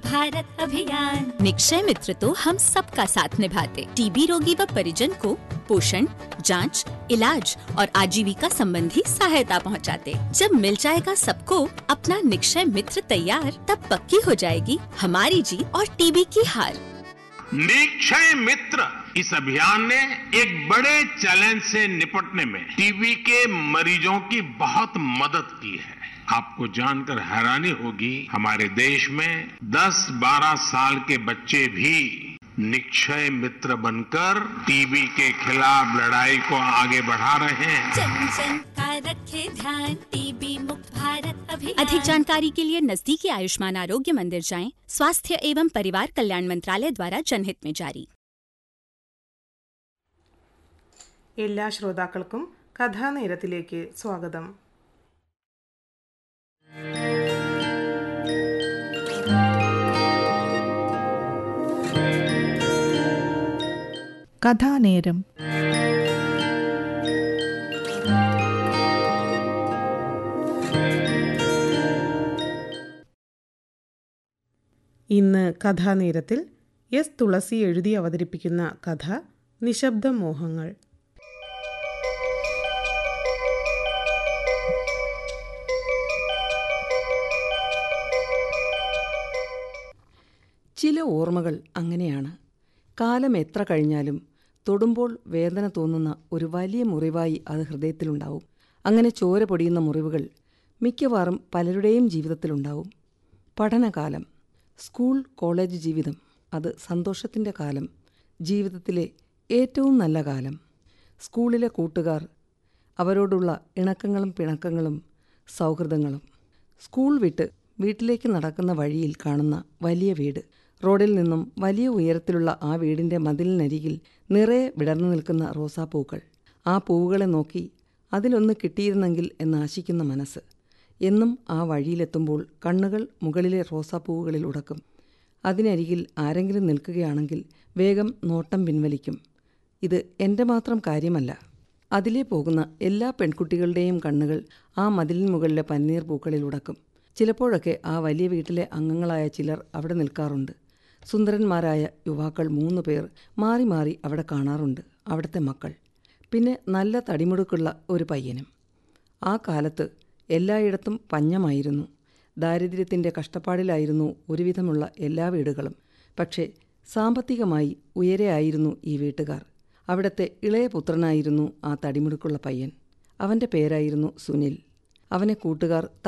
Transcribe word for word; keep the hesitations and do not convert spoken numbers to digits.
भारत अभियान। निक्षय मित्र तो हम सबका साथ निभाते, टीबी रोगी व परिजन को पोषण, जांच, इलाज और आजीविका संबंधी सहायता पहुंचाते। जब मिल जाएगा सबको अपना निक्षय मित्र तैयार, तब पक्की हो जाएगी हमारी जीत और टीबी की हार। निक्षय मित्र इस अभियान ने एक बड़े चैलेंज से निपटने में टीबी के मरीजों की बहुत मदद की है। आपको जानकर हैरानी होगी, हमारे देश में दस बारह साल के बच्चे भी निक्षय मित्र बनकर टीबी के खिलाफ लड़ाई को आगे बढ़ा रहे हैं। जन जन का रखे ध्यान, टीबी मुक्त भारत अभियान। अधिक जानकारी के लिए नजदीकी आयुष्मान आरोग्य मंदिर जाएं। स्वास्थ्य एवं परिवार कल्याण मंत्रालय द्वारा जनहित में जारी। എല്ലാ ശ്രോതാക്കൾക്കും കഥാനേരത്തിലേക്ക് സ്വാഗതം. കഥാനേരം. ഇന്ന് കഥാനേരത്തിൽ എസ് തുളസി എഴുതി അവതരിപ്പിക്കുന്ന കഥ നിശബ്ദ മോഹങ്ങൾ. ചില ഓർമ്മകൾ അങ്ങനെയാണ്. കാലം എത്ര കഴിഞ്ഞാലും തൊടുമ്പോൾ വേദന തോന്നുന്ന ഒരു വലിയ മുറിവായി അത് ഹൃദയത്തിലുണ്ടാവും. അങ്ങനെ ചോര പൊടിയുന്ന മുറിവുകൾ മിക്കവാറും പലരുടെയും ജീവിതത്തിലുണ്ടാവും. പഠനകാലം, സ്കൂൾ കോളേജ് ജീവിതം, അത് സന്തോഷത്തിൻ്റെ കാലം, ജീവിതത്തിലെ ഏറ്റവും നല്ല കാലം. സ്കൂളിലെ കൂട്ടുകാർ, അവരോടുള്ള ഇണക്കങ്ങളും പിണക്കങ്ങളും സൗഹൃദങ്ങളും. സ്കൂൾ വിട്ട് വീട്ടിലേക്ക് നടക്കുന്ന വഴിയിൽ കാണുന്ന വലിയ വീട്. റോഡിൽ നിന്നും വലിയ ഉയരത്തിലുള്ള ആ വീടിൻ്റെ മതിലിനരികിൽ നിറയെ വിടർന്നു നിൽക്കുന്ന റോസാപ്പൂക്കൾ. ആ പൂവുകളെ നോക്കി അതിലൊന്ന് കിട്ടിയിരുന്നെങ്കിൽ എന്നാശിക്കുന്ന മനസ്സ്. എന്നും ആ വഴിയിലെത്തുമ്പോൾ കണ്ണുകൾ മുകളിലെ റോസാപ്പൂവുകളിൽ ഉടക്കും. അതിനരികിൽ ആരെങ്കിലും നിൽക്കുകയാണെങ്കിൽ വേഗം നോട്ടം പിൻവലിക്കും. ഇത് എൻ്റെ മാത്രം കാര്യമല്ല. അതിലേ പോകുന്ന എല്ലാ പെൺകുട്ടികളുടെയും കണ്ണുകൾ ആ മതിലിന് മുകളിലെ പന്നീർ പൂക്കളിൽ ഉടക്കും. ചിലപ്പോഴൊക്കെ ആ വലിയ വീട്ടിലെ അംഗങ്ങളായ ചിലർ അവിടെ നിൽക്കാറുണ്ട്. സുന്ദരന്മാരായ യുവാക്കൾ മൂന്ന് പേർ മാറി മാറി അവിടെ കാണാറുണ്ട്, അവിടുത്തെ മക്കൾ. പിന്നെ നല്ല തടിമുടുക്കുള്ള ഒരു പയ്യനും. ആ കാലത്ത് എല്ലായിടത്തും പഞ്ഞമായിരുന്നു. ദാരിദ്ര്യത്തിൻ്റെ കഷ്ടപ്പാടിലായിരുന്നു ഒരുവിധമുള്ള എല്ലാ വീടുകളും. പക്ഷേ സാമ്പത്തികമായി ഉയരെയായിരുന്നു ഈ വീട്ടുകാർ. അവിടുത്തെ ഇളയ പുത്രനായിരുന്നു ആ തടിമുടുക്കുള്ള പയ്യൻ. അവൻ്റെ പേരായിരുന്നു സുനിൽ. അവനെ കൂട്ടുകാർ